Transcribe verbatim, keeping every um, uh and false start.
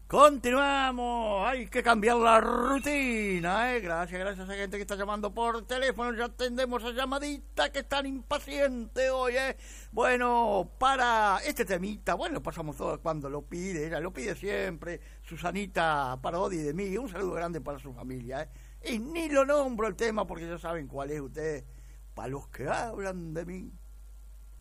Continuamos, hay que cambiar la rutina, ¿eh? Gracias, gracias a esa gente que está llamando por teléfono, ya atendemos a llamadita que están impaciente hoy, ¿eh? Bueno, para este temita, bueno, lo pasamos todo cuando lo pide, ella lo pide siempre, Susanita Parodi de mí, un saludo grande para su familia, ¿eh? Y ni lo nombro el tema porque ya saben cuál es usted, para los que hablan de mí.